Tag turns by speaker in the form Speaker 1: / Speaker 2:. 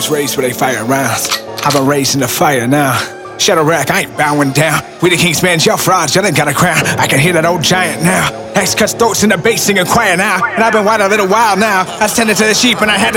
Speaker 1: was raised where they fire rounds. I've been raised in the fire now. Shadow Rack, I ain't bowing down. We the Kingsman, y'all frauds, y'all ain't got a crown. I can hear that old giant now. X cuts throats in the bass singing choir now. And I've been white a little while now. I was tending to the sheep and I had to